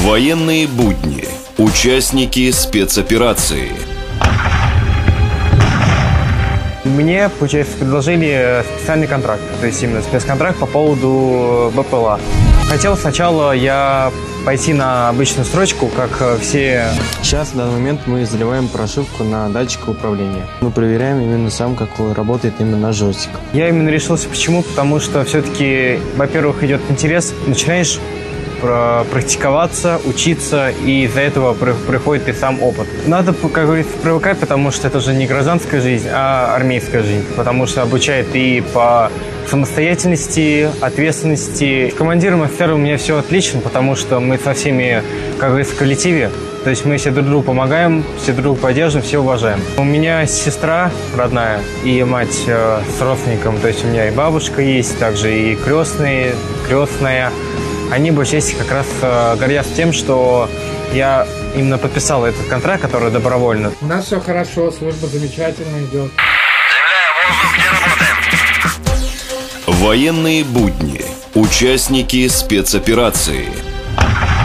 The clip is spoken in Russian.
Военные будни. Участники спецоперации. Мне, получается, предложили специальный контракт, то есть именно спецконтракт по поводу БПЛА. Хотел сначала я пойти на обычную строчку, как все. Сейчас, в данный момент, мы заливаем прошивку на датчик управления. Мы проверяем именно сам, как работает именно наш джойстик. Я именно решился, почему? Потому что все-таки, во-первых, идет интерес, начинаешь практиковаться, учиться, и из-за этого приходит и сам опыт. Надо, как говорится, привыкать, потому что это уже не гражданская жизнь, а армейская жизнь, потому что обучает и по самостоятельности, ответственности. С командиром офицером у меня все отлично, потому что мы со всеми, как говорится, в коллективе. То есть мы все друг другу помогаем, все друг друга поддерживаем, все уважаем. У меня сестра родная и мать с родственником, то есть у меня и бабушка есть, также и крестная. Они в большей части как раз гордятся тем, что я именно подписал этот контракт, который добровольно. У нас все хорошо, служба замечательно идет. Земля, воздух, где работаем? Военные будни. Участники спецоперации.